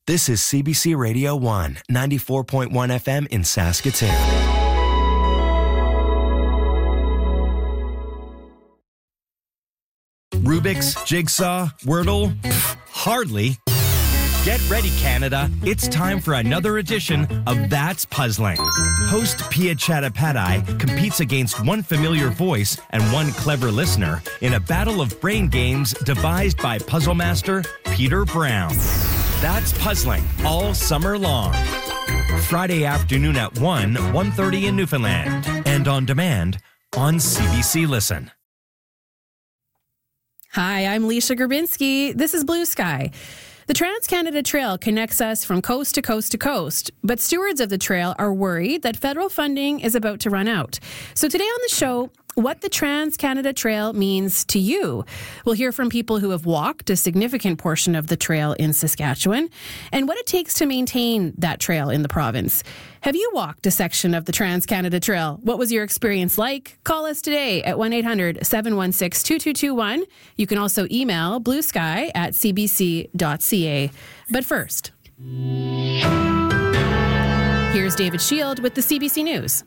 This is CBC Radio 1, 94.1 FM in Saskatoon. Rubik's, Jigsaw, Wordle? Hardly. Get ready, Canada. It's time for another edition of That's Puzzling. Host Pia Chattopadhyay competes against one familiar voice and one clever listener in a battle of brain games devised by puzzle master Peter Brown. That's Puzzling all summer long. Friday afternoon at 1:30 in Newfoundland. And on demand on CBC Listen. Hi, I'm Leisha Gerbinski. This is Blue Sky. The Trans-Canada Trail connects us from coast to coast to coast, but stewards of the trail are worried that federal funding is about to run out. So today on the show, what the Trans-Canada Trail means to you. We'll hear from people who have walked a significant portion of the trail in Saskatchewan and what it takes to maintain that trail in the province. Have you walked a section of the Trans-Canada Trail? What was your experience like? Call us today at 1-800-716-2221. You can also email bluesky@cbc.ca. But first, here's David Shield with the CBC News.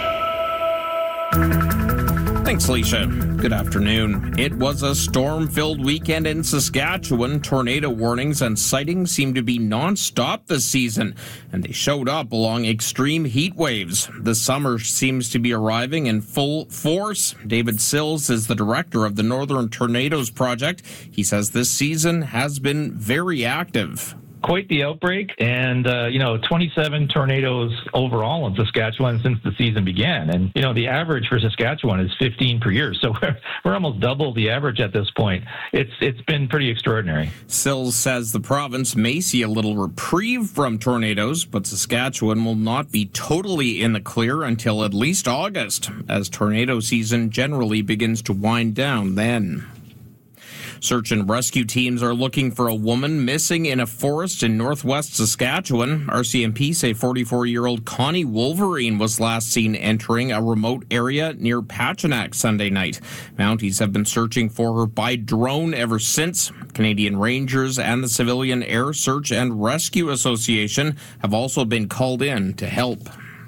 Thanks, Alicia. Good afternoon. It was a storm-filled weekend in Saskatchewan. Tornado warnings and sightings seem to be non-stop this season, and they showed up along extreme heat waves. The summer seems to be arriving in full force. David Sills is the director of the Northern Tornadoes Project. He says this season has been very active. Quite the outbreak, and 27 tornadoes overall in Saskatchewan since the season began. And the average for Saskatchewan is 15 per year, so we're almost double the average at this point. It's been pretty extraordinary. Sills says the province may see a little reprieve from tornadoes, but Saskatchewan will not be totally in the clear until at least August, as tornado season generally begins to wind down then. Search and rescue teams are looking for a woman missing in a forest in northwest Saskatchewan. RCMP say 44-year-old Connie Wolverine was last seen entering a remote area near Pachinak Sunday night. Mounties have been searching for her by drone ever since. Canadian Rangers and the Civilian Air Search and Rescue Association have also been called in to help.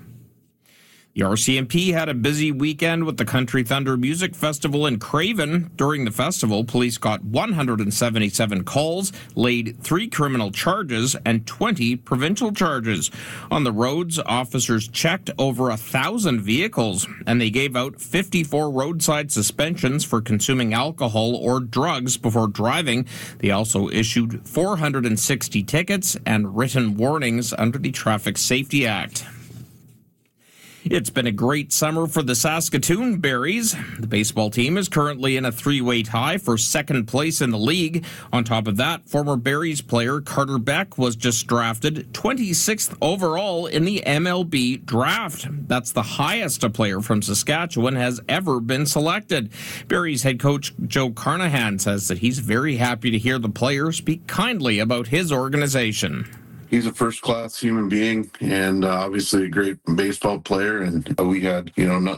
The RCMP had a busy weekend with the Country Thunder Music Festival in Craven. During the festival, police got 177 calls, laid 3 criminal charges and 20 provincial charges. On the roads, officers checked over 1,000 vehicles, and they gave out 54 roadside suspensions for consuming alcohol or drugs before driving. They also issued 460 tickets and written warnings under the Traffic Safety Act. It's been a great summer for the Saskatoon Berries. The baseball team is currently in a 3-way tie for second place in the league. On top of that, former Berries player Carter Beck was just drafted 26th overall in the MLB draft. That's the highest a player from Saskatchewan has ever been selected. Berries head coach Joe Carnahan says that he's very happy to hear the player speak kindly about his organization. He's a first-class human being and obviously a great baseball player. And we had,